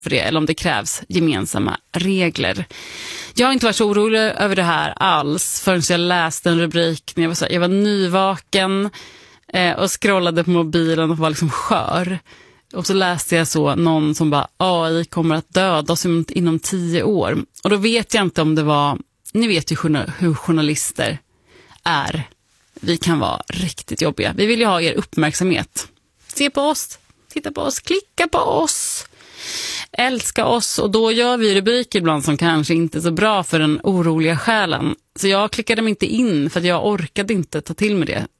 för det, eller om det krävs gemensamma regler. Jag har inte varit så orolig över det här alls förrän jag läste en rubrik när jag var nyvaken och scrollade på mobilen och var liksom skör. Och så läste jag någon som bara, AI kommer att döda oss inom 10 år. Och då vet jag inte om det var, ni vet ju hur journalister är. Vi kan vara riktigt jobbiga. Vi vill ju ha er uppmärksamhet. Se på oss, titta på oss, klicka på oss. Älska oss, och då gör vi rubriker ibland som kanske inte är så bra för den oroliga själen. Så jag klickade mig inte in för att jag orkade inte ta till mig det.